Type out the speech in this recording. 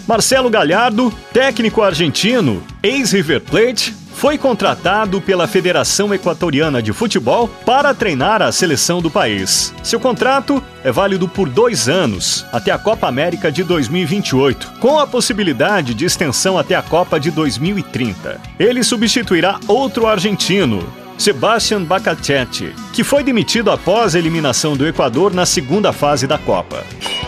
Marcelo Gallardo, técnico argentino, ex-River Plate, foi contratado pela Federação Equatoriana de Futebol para treinar a seleção do país. Seu contrato é válido por 2 anos, até a Copa América de 2028, com a possibilidade de extensão até a Copa de 2030. Ele substituirá outro argentino, Sebastián Bacachete, que foi demitido após a eliminação do Equador na segunda fase da Copa.